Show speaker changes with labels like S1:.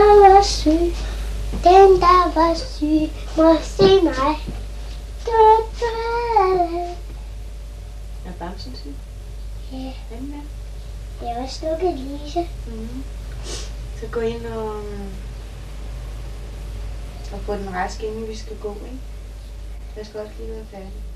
S1: der var syg, den der var syg, må se mig.
S2: Er Bamsen syg?
S1: Ja,
S2: Hvem med?
S1: jeg var stukket Lise.
S2: Så gå ind og få den rask, inden vi skal gå, ikke? Jeg skal også lige være færdig.